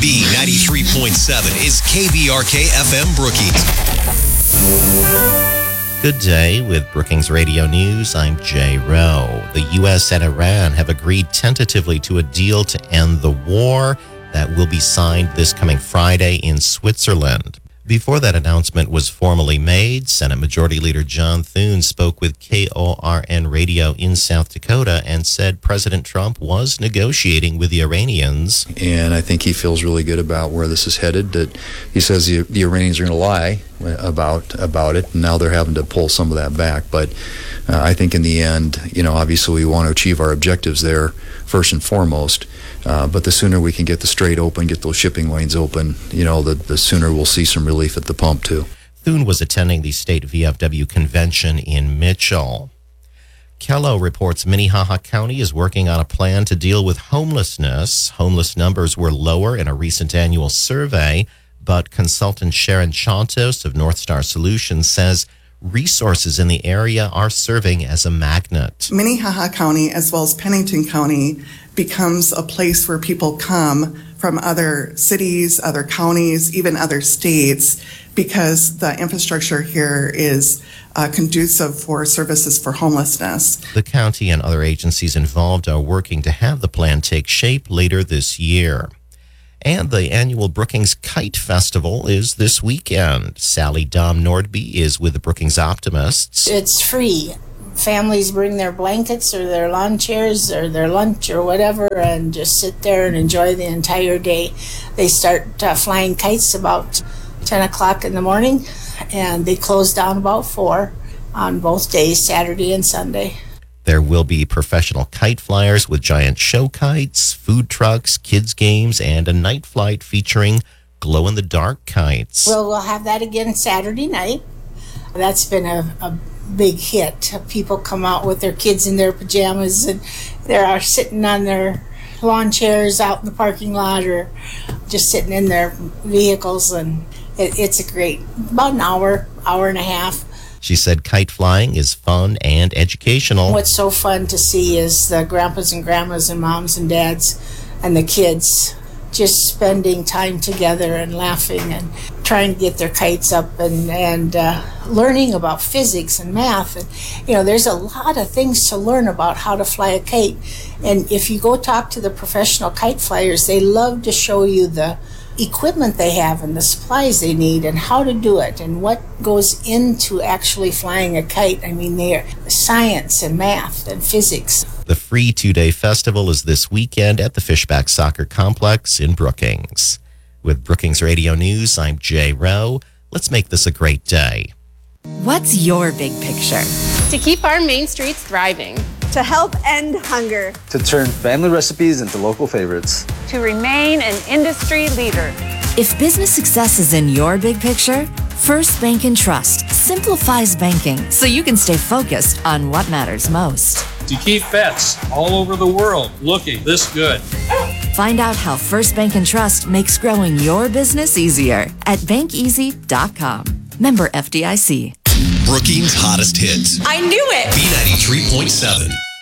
B93.7 is KBRK FM Brookings. Good day with Brookings Radio News. I'm Jay Rowe. The U.S. and Iran have agreed tentatively to a deal to end the war that will be signed this coming Friday in Switzerland. Before that announcement was formally made, Senate Majority Leader John Thune spoke with KORN Radio in South Dakota and said President Trump was negotiating with the Iranians. And I think he feels really good about where this is headed, that he says the Iranians are going to lie about it, and now they're having to pull some of that back. But I think in the end, obviously we want to achieve our objectives there first and foremost. But the sooner we can get the strait open, get those shipping lanes open, the sooner we'll see some relief at the pump too. Thune was attending the state VFW convention in Mitchell. Kello reports Minnehaha County is working on a plan to deal with homelessness. Homeless numbers were lower in a recent annual survey, but consultant Sharon Chantos of North Star Solutions says resources in the area are serving as a magnet. Minnehaha County, as well as Pennington County, becomes a place where people come from other cities, other counties, even other states, because the infrastructure here is conducive for services for homelessness. The county and other agencies involved are working to have the plan take shape later this year. And the annual Brookings Kite Festival is this weekend. Sally Dom Nordby is with the Brookings Optimists. It's free. Families bring their blankets or their lawn chairs or their lunch or whatever and just sit there and enjoy the entire day. They start flying kites about 10 o'clock in the morning, and they close down about 4 on both days, Saturday and Sunday. There will be professional kite flyers with giant show kites, food trucks, kids' games, and a night flight featuring glow-in-the-dark kites. Well, we'll have that again Saturday night. That's been a big hit. People come out with their kids in their pajamas, and they're sitting on their lawn chairs out in the parking lot or just sitting in their vehicles, and it's a great, about an hour and a half. She said kite flying is fun and educational. What's so fun to see is the grandpas and grandmas and moms and dads and the kids just spending time together and laughing and trying to get their kites up and learning about physics and math. And, there's a lot of things to learn about how to fly a kite. And if you go talk to the professional kite flyers, they love to show you the equipment they have and the supplies they need and how to do it and what goes into actually flying a kite. I mean, they're science and math and physics. The free 2-day festival is this weekend at the Fishback Soccer Complex in Brookings. With Brookings Radio News, I'm Jay Rowe. Let's make this a great day. What's your big picture? To keep our main streets thriving. To help end hunger. To turn family recipes into local favorites. To remain an industry leader. If business success is in your big picture, First Bank and Trust simplifies banking so you can stay focused on what matters most. To keep vets all over the world looking this good. Find out how First Bank and Trust makes growing your business easier at bankeasy.com. Member FDIC. Brookings' hottest hits. I knew it! B93.7.